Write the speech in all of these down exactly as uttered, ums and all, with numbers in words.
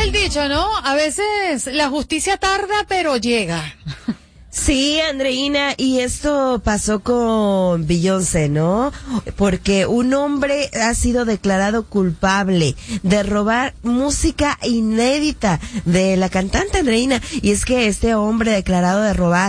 el dicho, ¿no? A veces la justicia tarda, pero llega. Sí, Andreina, y esto pasó con Beyoncé, ¿no? Porque un hombre ha sido declarado culpable de robar música inédita de la cantante Andreina. Y es que este hombre declarado de robar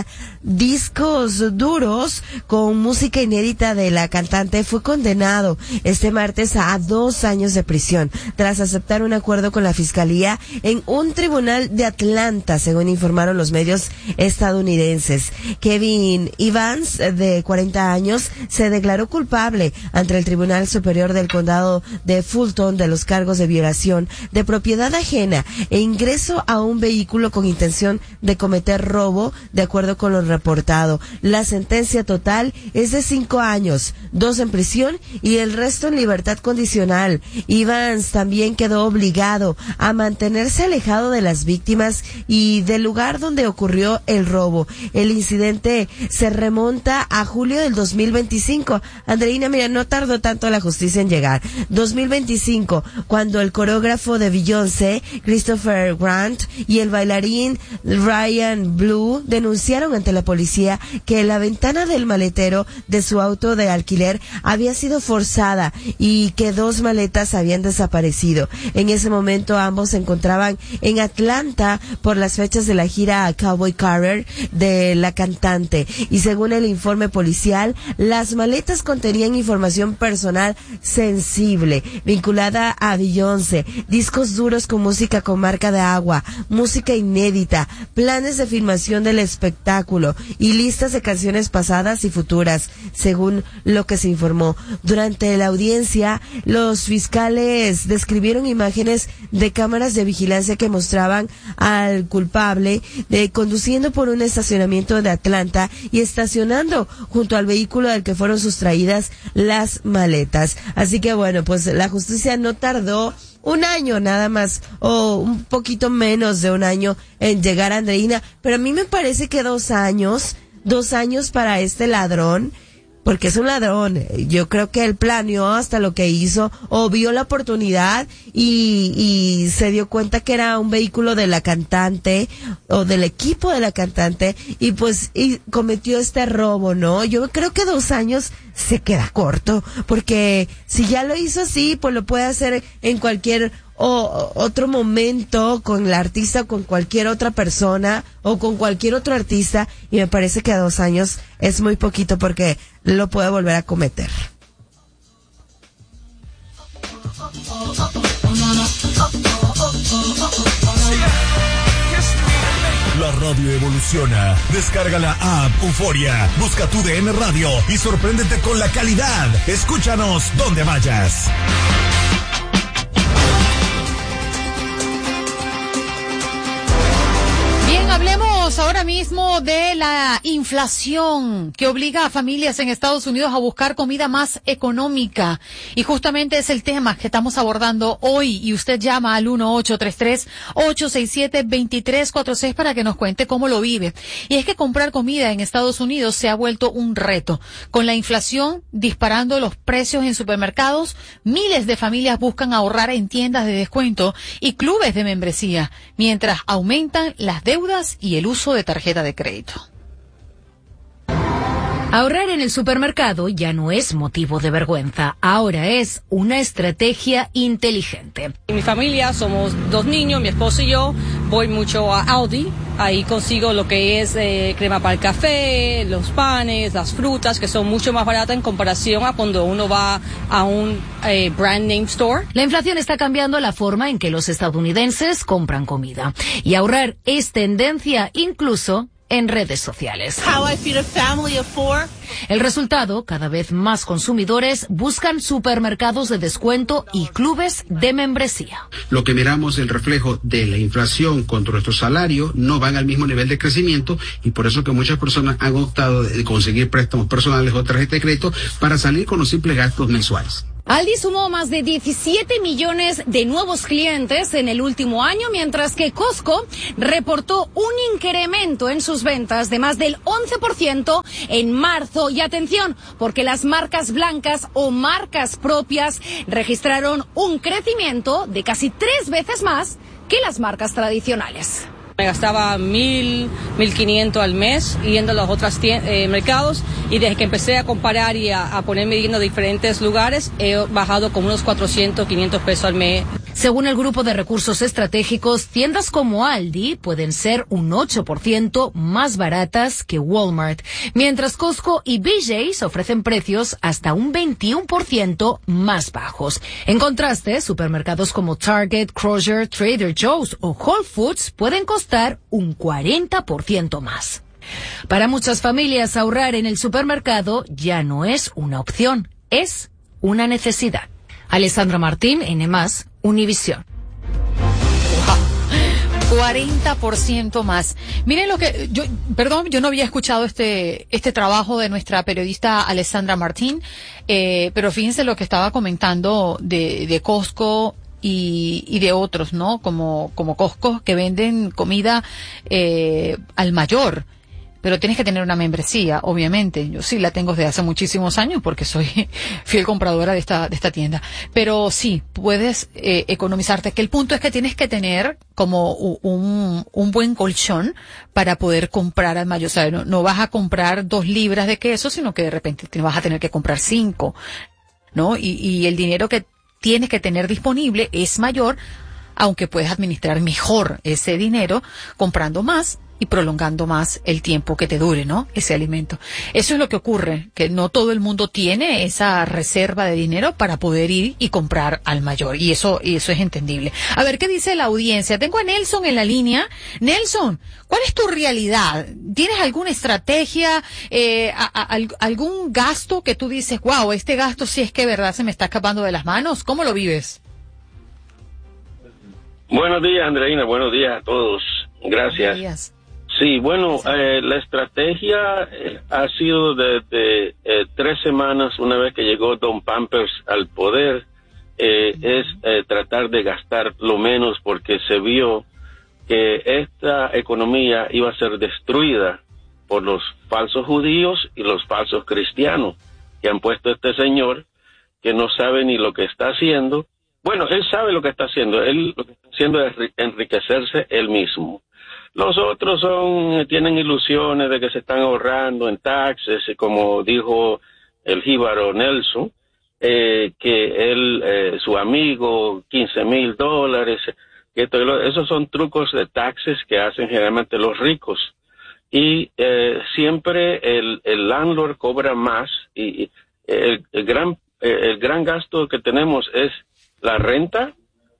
discos duros con música inédita de la cantante fue condenado este martes a dos años de prisión tras aceptar un acuerdo con la fiscalía en un tribunal de Atlanta, según informaron los medios estadounidenses. Kevin Evans, de cuarenta años, se declaró culpable ante el Tribunal Superior del Condado de Fulton de los cargos de violación de propiedad ajena e ingreso a un vehículo con intención de cometer robo, de acuerdo con lo reportado. La sentencia total es de cinco años, dos en prisión y el resto en libertad condicional. Evans también quedó obligado a mantenerse alejado de las víctimas y del lugar donde ocurrió el robo. El incidente se remonta a julio del dos mil veinticinco. Andreina, mira, no tardó tanto la justicia en llegar. dos mil veinticinco, cuando el coreógrafo de Beyoncé, Christopher Grant, y el bailarín Ryan Blue denunciaron ante la policía que la ventana del maletero de su auto de alquiler había sido forzada y que dos maletas habían desaparecido. En ese momento ambos se encontraban en Atlanta por las fechas de la gira Cowboy Carter de la cantante, y según el informe policial, las maletas contenían información personal sensible vinculada a Beyoncé, discos duros con música con marca de agua, música inédita, planes de filmación del espectáculo y listas de canciones pasadas y futuras, según lo que se informó. Durante la audiencia, los fiscales describieron imágenes de cámaras de vigilancia que mostraban al culpable de conduciendo por un estacionamiento de Atlanta y estacionando junto al vehículo del que fueron sustraídas las maletas. Así que bueno, pues la justicia no tardó un año nada más, o un poquito menos de un año en llegar a Andreina, pero a mí me parece que dos años, dos años para este ladrón, porque es un ladrón. Yo creo que él planeó hasta lo que hizo, o vio la oportunidad y, y se dio cuenta que era un vehículo de la cantante o del equipo de la cantante y pues y cometió este robo, ¿no? Yo creo que dos años se queda corto, porque si ya lo hizo así, pues lo puede hacer en cualquier o otro momento con la artista o con cualquier otra persona o con cualquier otro artista, y me parece que a dos años es muy poquito porque lo puede volver a cometer. La radio evoluciona. Descarga la app Euforia, busca tu D N Radio y sorpréndete con la calidad. Escúchanos donde vayas. Hablemos ahora mismo de la inflación que obliga a familias en Estados Unidos a buscar comida más económica. Y justamente es el tema que estamos abordando hoy. Y usted llama al uno ocho tres tres, ocho seis siete, dos tres cuatro seis para que nos cuente cómo lo vive. Y es que comprar comida en Estados Unidos se ha vuelto un reto. Con la inflación disparando los precios en supermercados, miles de familias buscan ahorrar en tiendas de descuento y clubes de membresía, mientras aumentan las deudas y el uso de tarjeta de crédito. Ahorrar en el supermercado ya no es motivo de vergüenza, ahora es una estrategia inteligente. En mi familia somos dos niños, mi esposo y yo, voy mucho a Aldi, ahí consigo lo que es eh, crema para el café, los panes, las frutas, que son mucho más baratas en comparación a cuando uno va a un eh, brand name store. La inflación está cambiando la forma en que los estadounidenses compran comida, y ahorrar es tendencia incluso en redes sociales. How I feed a family of four. El resultado, cada vez más consumidores buscan supermercados de descuento y clubes de membresía. Lo que miramos el reflejo de la inflación contra nuestro salario, no van al mismo nivel de crecimiento, y por eso que muchas personas han optado de conseguir préstamos personales o tarjeta de crédito para salir con los simples gastos mensuales. Aldi sumó más de diecisiete millones de nuevos clientes en el último año, mientras que Costco reportó un incremento en sus ventas de más del once por ciento en marzo. Y atención, porque las marcas blancas o marcas propias registraron un crecimiento de casi tres veces más que las marcas tradicionales. Me gastaba mil, mil quinientos al mes yendo a los otros eh, mercados, y desde que empecé a comparar y a, a ponerme yendo a diferentes lugares, he bajado como unos cuatrocientos, quinientos pesos al mes. Según el Grupo de Recursos Estratégicos, tiendas como Aldi pueden ser un ocho por ciento más baratas que Walmart, mientras Costco y B J's ofrecen precios hasta un veintiuno por ciento más bajos. En contraste, supermercados como Target, Kroger, Trader Joe's o Whole Foods pueden costar un cuarenta por ciento más. Para muchas familias, ahorrar en el supermercado ya no es una opción, es una necesidad. Alessandra Martín, N más, Univisión. Wow. cuarenta por ciento más. Miren lo que, yo, perdón, yo no había escuchado este, este trabajo de nuestra periodista Alessandra Martín, eh, pero fíjense lo que estaba comentando de, de Costco y, y de otros, ¿no? Como, como Costco, que venden comida, eh, al mayor. Pero tienes que tener una membresía, obviamente. Yo sí la tengo desde hace muchísimos años porque soy fiel compradora de esta de esta tienda. Pero sí, puedes eh, economizarte. Que el punto es que tienes que tener como un, un buen colchón para poder comprar al mayor. O sea, no, no vas a comprar dos libras de queso, sino que de repente te vas a tener que comprar cinco, ¿no? Y, y el dinero que tienes que tener disponible es mayor, aunque puedes administrar mejor ese dinero comprando más y prolongando más el tiempo que te dure, ¿no? Ese alimento. Eso es lo que ocurre, que no todo el mundo tiene esa reserva de dinero para poder ir y comprar al mayor. Y eso, y eso es entendible. A ver, ¿qué dice la audiencia? Tengo a Nelson en la línea. Nelson, ¿cuál es tu realidad? ¿Tienes alguna estrategia, eh, a, a, algún gasto que tú dices, wow, este gasto sí es que de verdad se me está escapando de las manos? ¿Cómo lo vives? Buenos días, Andreina. Buenos días a todos. Gracias. Buenos días. Sí, bueno, eh, la estrategia eh, ha sido desde eh, tres semanas, una vez que llegó Don Pampers al poder, eh, es eh, tratar de gastar lo menos, porque se vio que esta economía iba a ser destruida por los falsos judíos y los falsos cristianos que han puesto a este señor, que no sabe ni lo que está haciendo. Bueno, él sabe lo que está haciendo, él lo que está haciendo es enriquecerse él mismo. Los otros son, tienen ilusiones de que se están ahorrando en taxes, como dijo el jíbaro Nelson, eh, que él, eh, su amigo, quince mil dólares, que esto, esos son trucos de taxes que hacen generalmente los ricos. Y eh, siempre el, el landlord cobra más, y el, el gran, el gran gasto que tenemos es la renta,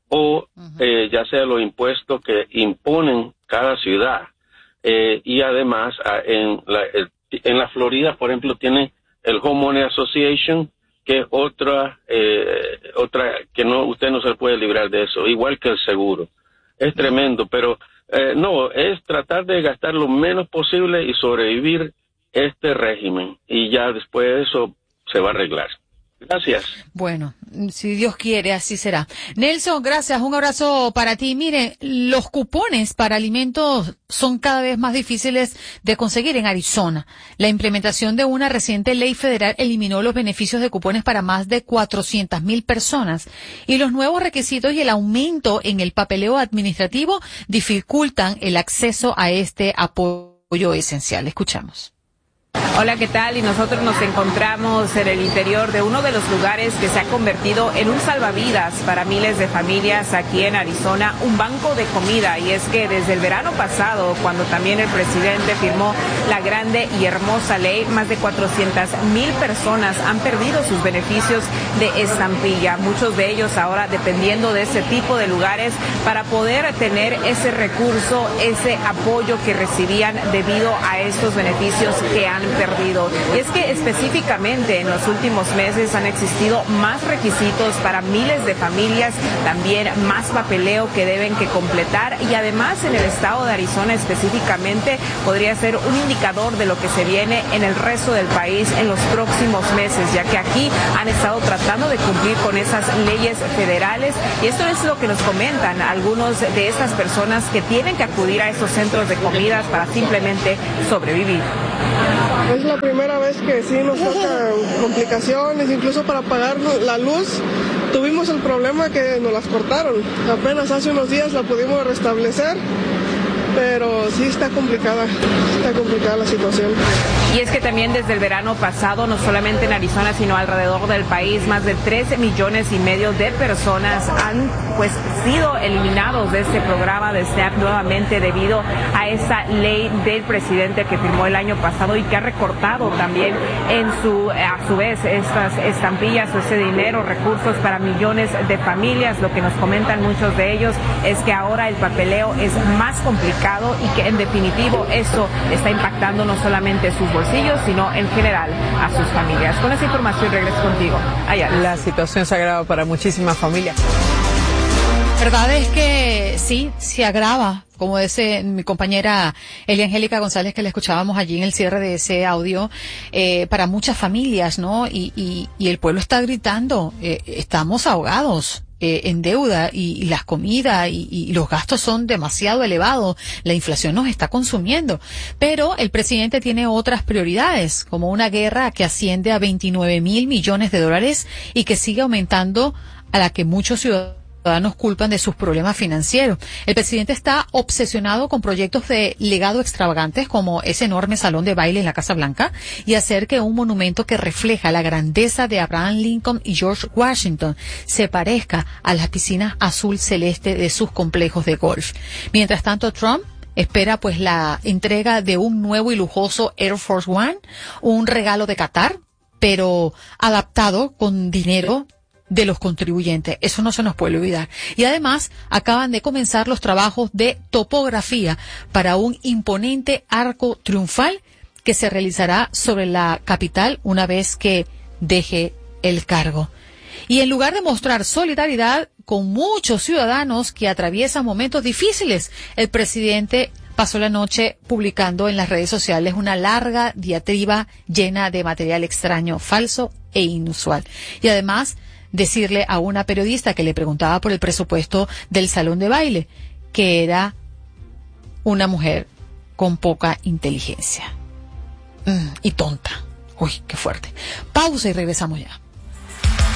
o eh, ya sea los impuestos que imponen cada ciudad. Eh, y además, en la, en la Florida, por ejemplo, tienen el Homeowner Association, que es otra, eh, otra que no, usted no se puede librar de eso, igual que el seguro. Es tremendo, pero eh, no, es tratar de gastar lo menos posible y sobrevivir este régimen. Y ya después de eso se va a arreglar. Gracias. Bueno, si Dios quiere, así será. Nelson, gracias. Un abrazo para ti. Mire, los cupones para alimentos son cada vez más difíciles de conseguir en Arizona. La implementación de una reciente ley federal eliminó los beneficios de cupones para más de cuatrocientas mil personas. Y los nuevos requisitos y el aumento en el papeleo administrativo dificultan el acceso a este apoyo esencial. Escuchamos. Hola, ¿qué tal? Y nosotros nos encontramos en el interior de uno de los lugares que se ha convertido en un salvavidas para miles de familias aquí en Arizona, un banco de comida. Y es que desde el verano pasado, cuando también el presidente firmó la grande y hermosa ley, más de cuatrocientas mil personas han perdido sus beneficios de estampilla. Muchos de ellos ahora dependiendo de ese tipo de lugares para poder tener ese recurso, ese apoyo que recibían debido a estos beneficios que han perdido. Y es que específicamente en los últimos meses han existido más requisitos para miles de familias, también más papeleo que deben que completar, y además en el estado de Arizona específicamente podría ser un indicador de lo que se viene en el resto del país en los próximos meses, ya que aquí han estado tratando de cumplir con esas leyes federales, y esto es lo que nos comentan algunos de estas personas que tienen que acudir a estos centros de comidas para simplemente sobrevivir. Es la primera vez que sí nos tocan complicaciones, incluso para pagar la luz. tuvimos el problema que nos las cortaron. Apenas hace unos días la pudimos restablecer, pero sí está complicada, está complicada la situación. Y es que también desde el verano pasado, no solamente en Arizona, sino alrededor del país, más de trece millones y medio de personas han pues sido eliminados de este programa de SNAP nuevamente debido a esa ley del presidente que firmó el año pasado y que ha recortado también en su, a su vez, estas estampillas o ese dinero, recursos para millones de familias. Lo que nos comentan muchos de ellos es que ahora el papeleo es más complicado y que en definitivo eso está impactando no solamente sus bolsillos, sino en general a sus familias. Con esa información regreso contigo. Allá. La situación se agrava para muchísimas familias. Verdad es que sí, se agrava, como dice mi compañera Elia Angélica González, que la escuchábamos allí en el cierre de ese audio, eh, para muchas familias, ¿no? Y, y, y el pueblo está gritando, eh, estamos ahogados. Eh, en deuda y, y las comidas y, y los gastos son demasiado elevados, la inflación nos está consumiendo, pero el presidente tiene otras prioridades, como una guerra que asciende a veintinueve mil millones de dólares y que sigue aumentando, a la que muchos ciudadanos ciudadanos culpan de sus problemas financieros. El presidente está obsesionado con proyectos de legado extravagantes como ese enorme salón de baile en la Casa Blanca y hacer que un monumento que refleja la grandeza de Abraham Lincoln y George Washington se parezca a las piscinas azul celeste de sus complejos de golf. Mientras tanto, Trump espera pues la entrega de un nuevo y lujoso Air Force One, un regalo de Qatar, pero adaptado con dinero de los contribuyentes. Eso no se nos puede olvidar. Y además, acaban de comenzar los trabajos de topografía para un imponente arco triunfal que se realizará sobre la capital una vez que deje el cargo. Y en lugar de mostrar solidaridad con muchos ciudadanos que atraviesan momentos difíciles, el presidente pasó la noche publicando en las redes sociales una larga diatriba llena de material extraño, falso e inusual. Y además, decirle a una periodista que le preguntaba por el presupuesto del salón de baile que era una mujer con poca inteligencia mm, y tonta. Uy, qué fuerte. Pausa y regresamos ya.